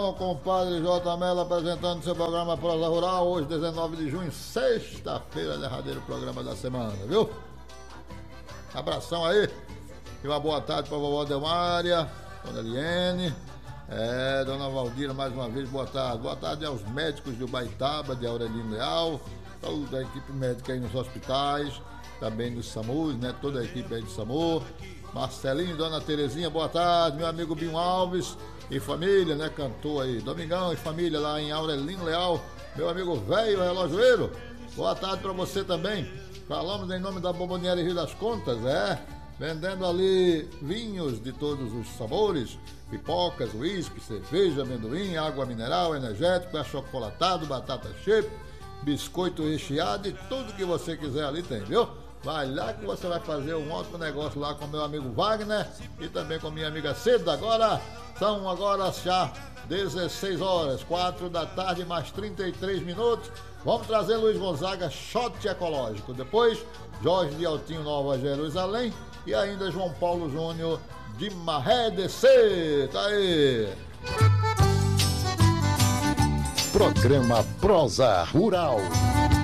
Compadre J. Mello apresentando seu programa Prosa Rural, hoje 19 de junho, sexta-feira, derradeiro programa da semana, viu? Abração aí e uma boa tarde para a vovó Delmária, Dona Eliene, Dona Valdira, mais uma vez, boa tarde aos médicos de Ubaitaba, de Aurelino Leal, toda a equipe médica aí nos hospitais, também dos SAMUs, né, toda a equipe aí do SAMU, Marcelinho e Dona Terezinha, boa tarde, meu amigo Binho Alves e família, né, cantor aí, Domingão e família lá em Aurelino Leal, meu amigo velho relojoeiro, boa tarde para você também. Falamos em nome da Bomboniere Rio das Contas, vendendo ali vinhos de todos os sabores, pipocas, uísque, cerveja, amendoim, água mineral, energético, achocolatado, batata chip, biscoito recheado e tudo que você quiser ali tem, viu? Vai lá que você vai fazer um ótimo negócio lá com meu amigo Wagner e também com minha amiga Seda. São agora já 16 horas, 4 da tarde, mais 33 minutos. Vamos trazer Luiz Gonzaga, shot ecológico. Depois, Jorge de Altinho, Nova Jerusalém. E ainda João Paulo Júnior de Maré DC. Tá aí. Programa Prosa Rural.